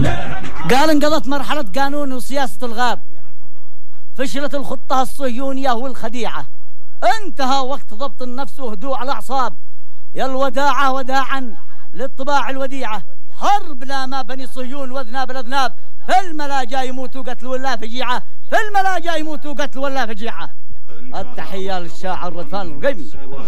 قال انقضت مرحلة قانون وسياسة الغاب، فشلت الخطة الصهيونية والخديعة، انتهى وقت ضبط النفس وهدوء الأعصاب. يا الوداعة وداعا للطباع الوديعة، حرب لا ما بني صهيون وذناب الأذناب، في الملاجا يموتوا قتل ولا فجيعة، في الملاجا يموتوا قتل ولا فجيعة. التحية للشاعر رضوان الرقيمي.